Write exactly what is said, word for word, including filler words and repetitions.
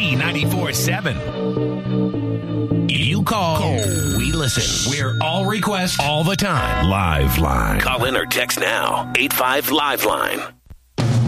B ninety-four seven. You call, we listen. We're all requests all the time. Live line. Call in or text now. eight five Live Line.